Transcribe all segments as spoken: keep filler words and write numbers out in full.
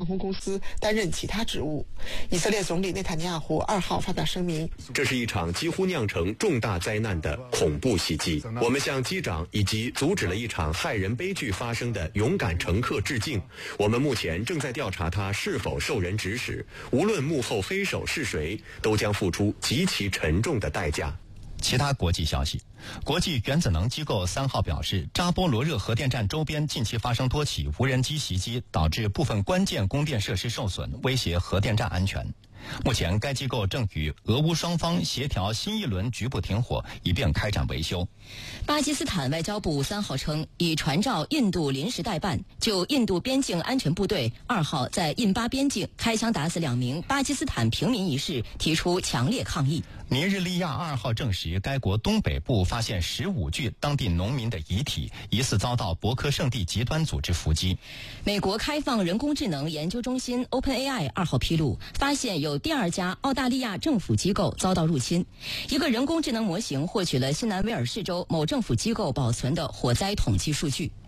空公司担任其他职务。以色列总理内塔尼亚胡二号发表声明， 这是一场几乎酿成重大灾难的恐怖袭击。我们向机长以及阻止了一场害人悲剧发生的勇敢乘客致敬。我们目前正在调查他是否受人指使，无论幕后黑手是谁，都将付出极其沉重的代价。 其他国际消息，国际原子能机构三号表示，扎波罗热核电站周边近期发生多起无人机袭击，导致部分关键供电设施受损，威胁核电站安全。目前该机构正与俄乌双方协调新一轮局部停火，以便开展维修。 巴基斯坦外交部三号称，已传召印度临时代办，就印度边境安全部队二号在印巴边境开枪打死两名巴基斯坦平民一事提出强烈抗议。 尼日利亚二号证实，该国东北部发现十五具当地农民的遗体，疑似遭到博科圣地极端组织伏击。 美国开放人工智能研究中心 OpenAI 二号披露，发现有第二家澳大利亚政府机构遭到入侵。一个人工智能模型获取了新南威尔士州某政府机构保存的火灾统计数据。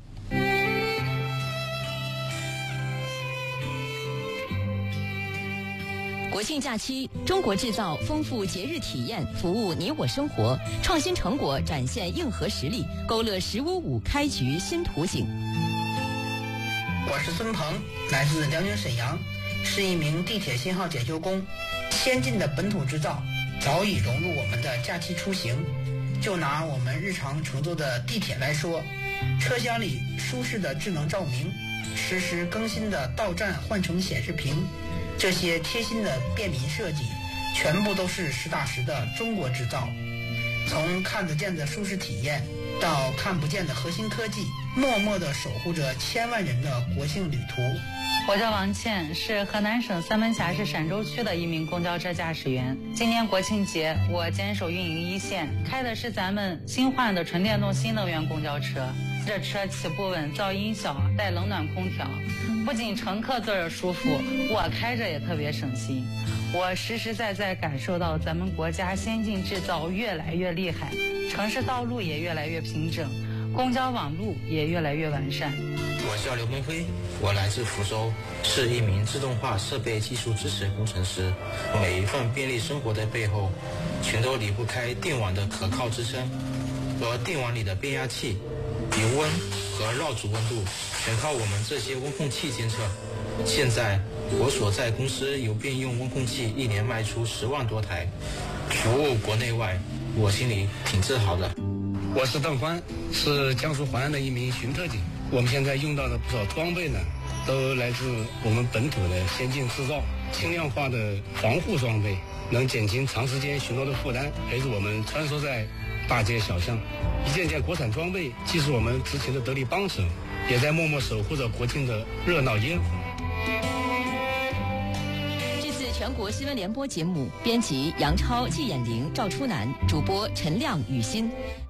国庆假期，中国制造丰富节日体验，服务你我生活，创新成果展现硬核实力，勾勒十五五开局新图景。 我是孙鹏，来自辽宁沈阳，是一名地铁信号检修工。先进的本土制造早已融入我们的假期出行。就拿我们日常乘坐的地铁来说，车厢里舒适的智能照明，实时更新的到站换乘显示屏，这些贴心的便民设计，全部都是实打实的中国制造。从看得见的舒适体验，到看不见的核心科技，默默地守护着千万人的国庆旅途。 我叫王倩，是河南省三门峡市陕州区的一名公交车驾驶员。今年国庆节，我坚守运营一线，开的是咱们新换的纯电动新能源公交车。这车起步稳，噪音小，带冷暖空调，不仅乘客坐着舒服，我开着也特别省心。我实实在在感受到咱们国家先进制造越来越厉害，城市道路也越来越平整，公交网路也越来越完善。 我叫刘梦辉，我来自福州，是一名自动化设备技术支持工程师。每一份便利生活的背后，全都离不开电网的可靠支撑，而电网里的变压器、油温和绕组温度，全靠我们这些温控器监测。现在我所在公司有便用温控器一年卖出十万多台，服务国内外，我心里挺自豪的。 我是邓欢，是江苏淮安的一名巡特警。我们现在用到的不少装备呢，都来自我们本土的先进制造，轻量化的防护装备，能减轻长时间巡逻的负担，陪着我们穿梭在大街小巷。一件件国产装备，既是我们执勤的得力帮手，也在默默守护着国庆的热闹烟火。 这次全国新闻联播节目，编辑杨超、季衍玲、赵初南，主播陈亮、雨欣。